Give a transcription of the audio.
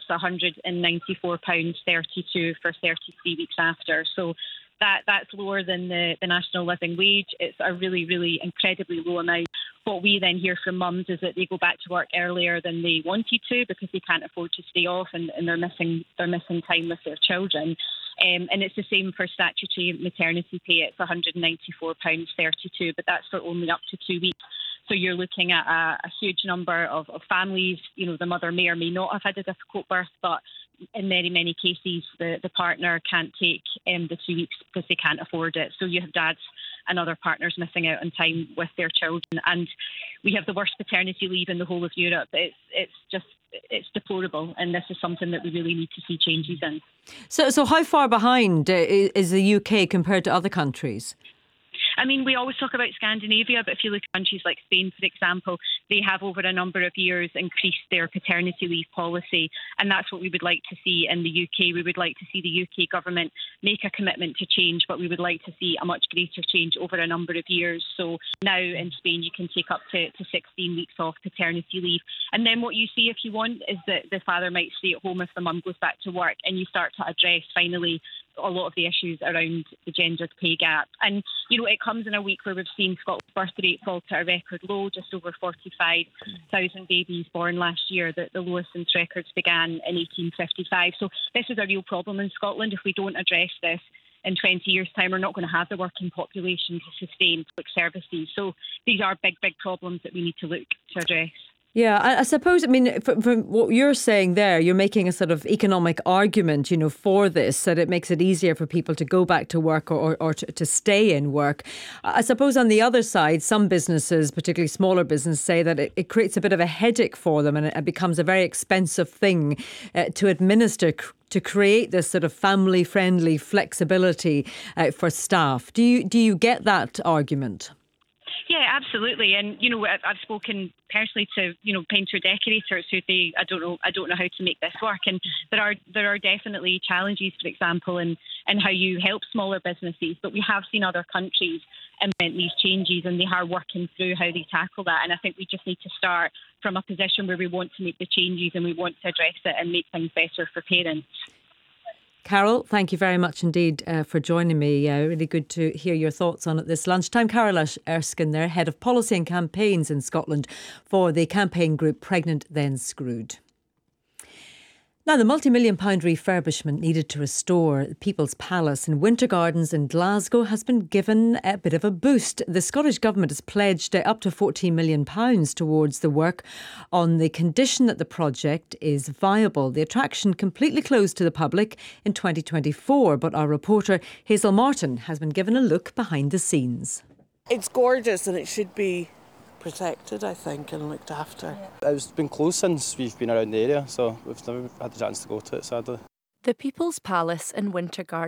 £194.32 for 33 weeks after. So that's lower than the national living wage. It's a really, really incredibly low amount. What we then hear from mums is that they go back to work earlier than they wanted to because they can't afford to stay off, and they're missing time with their children. And it's the same for statutory maternity pay. It's £194.32, but that's for only up to 2 weeks. So you're looking at a huge number of families. You know, the mother may or may not have had a difficult birth, but in many, many cases, the partner can't take the 2 weeks because they can't afford it. So you have dads and other partners missing out on time with their children. And we have the worst paternity leave in the whole of Europe. It's deplorable, and this is something that we really need to see changes in. So how far behind is the UK compared to other countries? I mean, we always talk about Scandinavia, but if you look at countries like Spain, for example, they have over a number of years increased their paternity leave policy. And that's what we would like to see in the UK. We would like to see the UK government make a commitment to change, but we would like to see a much greater change over a number of years. So now in Spain, you can take up to 16 weeks off paternity leave. And then what you see, if you want, is that the father might stay at home if the mum goes back to work, and you start to address, finally, a lot of the issues around the gendered pay gap. And, you know, it comes in a week where we've seen Scotland's birth rate fall to a record low, just over 45,000 babies born last year. The lowest since records began in 1855. So this is a real problem in Scotland. If we don't address this in 20 years' time, we're not going to have the working population to sustain public services. So these are big, big problems that we need to look to address. Yeah, I suppose, I mean, from what you're saying there, you're making a sort of economic argument, you know, for this, that it makes it easier for people to go back to work or to stay in work. I suppose on the other side, some businesses, particularly smaller businesses, say that it creates a bit of a headache for them, and it becomes a very expensive thing to administer, to create this sort of family-friendly flexibility for staff. Do you get that argument? Yeah, absolutely. And, you know, I've spoken personally to, you know, painter decorators who say, I don't know how to make this work. And there are definitely challenges, for example, in how you help smaller businesses. But we have seen other countries implement these changes, and they are working through how they tackle that. And I think we just need to start from a position where we want to make the changes and we want to address it and make things better for parents. Carol, thank you very much indeed for joining me. Really good to hear your thoughts on it this lunchtime. Carol Erskine there, Head of Policy and Campaigns in Scotland for the campaign group Pregnant Then Screwed. Now, the multi-million-pound refurbishment needed to restore People's Palace in Winter Gardens in Glasgow has been given a bit of a boost. The Scottish Government has pledged up to £14 million towards the work on the condition that the project is viable. The attraction completely closed to the public in 2024, but our reporter Hazel Martin has been given a look behind the scenes. It's gorgeous and it should be protected, I think, and looked after. It's been closed since we've been around the area, so we've never had the chance to go to it, sadly. The People's Palace in Winter Gardens